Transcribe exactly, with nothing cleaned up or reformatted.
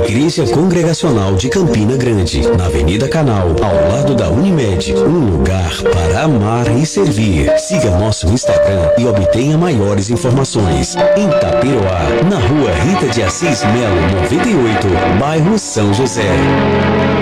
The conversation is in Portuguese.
Igreja Congregacional de Campina Grande, na Avenida Canal, ao lado da Unimed, um lugar para amar e servir. Siga nosso Instagram e obtenha maiores informações. Em Taperoá, na Rua Rita de Assis Melo, noventa e oito, bairro São José.